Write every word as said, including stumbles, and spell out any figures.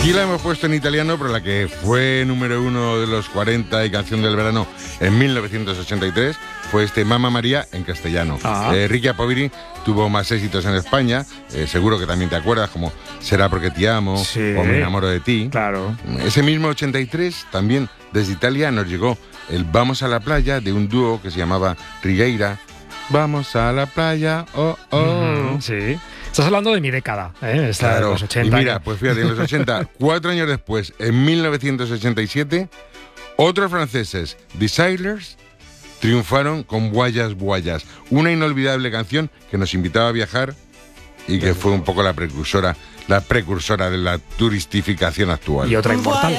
Aquí la hemos puesto en italiano, pero la que fue número uno de los cuarenta y canción del verano en mil novecientos ochenta y tres fue este Mamma María en castellano. Ah. Eh, Ricky Poveri tuvo más éxitos en España, eh, seguro que también te acuerdas, como Será porque te amo, Sí. o Me enamoro de ti. Claro. Ese mismo ochenta y tres, también desde Italia nos llegó el Vamos a la playa de un dúo que se llamaba Rigueira. Vamos a la playa, oh, oh. Mm, sí. Estás hablando de mi década, ¿eh? Esta de Claro, los ochenta. y mira, pues fíjate, en los ochenta, cuatro años después, en mil novecientos ochenta y siete, otros franceses, The Sailors, triunfaron con Guayas Guayas, una inolvidable canción que nos invitaba a viajar y que fue un poco la precursora, la precursora de la turistificación actual. Y otra inmortal.